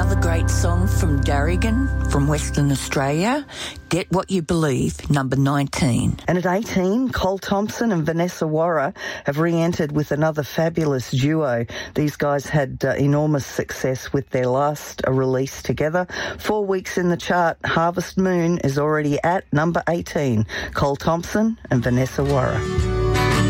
Another great song from Darrigan from Western Australia, Get What You Believe, number 19. And at 18, Cole Thompson and Vanessa Warra have re-entered with another fabulous duo. These guys had enormous success with their last release together. 4 weeks in the chart, Harvest Moon is already at number 18. Cole Thompson and Vanessa Warra.